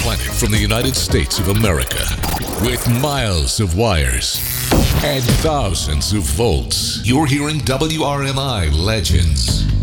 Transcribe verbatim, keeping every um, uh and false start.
planet from the United States of America. With miles of wires and thousands of volts, you're hearing W R M I Legends.